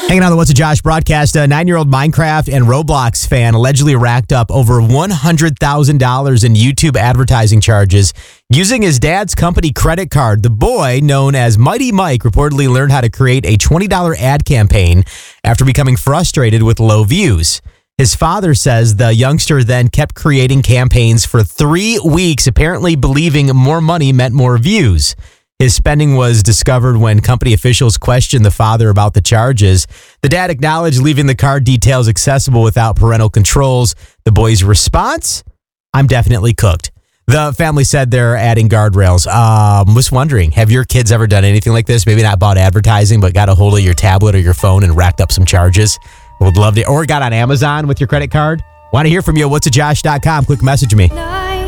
Hanging on the What's a Josh broadcast, a 9-year-old Minecraft and Roblox fan allegedly racked up over $100,000 in YouTube advertising charges using his dad's company credit card. The boy, known as Mighty Mike, reportedly learned how to create a $20 ad campaign after becoming frustrated with low views. His father says the youngster then kept creating campaigns for 3 weeks, apparently believing more money meant more views. His spending was discovered when company officials questioned the father about the charges. The dad acknowledged leaving the card details accessible without parental controls. The boy's response? I'm definitely cooked. The family said they're adding guardrails. Was wondering, have your kids ever done anything like this? Maybe not bought advertising, but got a hold of your tablet or your phone and racked up some charges? Would love to. Or got on Amazon with your credit card? Want to hear from you. Whatsajosh.com. Quick message me.